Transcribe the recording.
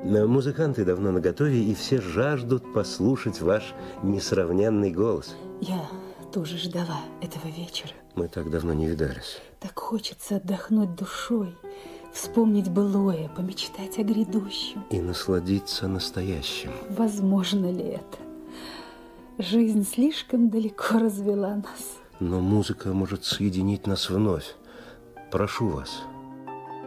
Музыканты давно наготове, и все жаждут послушать ваш несравненный голос. Я тоже ждала этого вечера. Мы так давно не видались. Так хочется отдохнуть душой, вспомнить былое, помечтать о грядущем. И насладиться настоящим. Возможно ли это? Жизнь слишком далеко развела нас. Но музыка может соединить нас вновь. Прошу вас.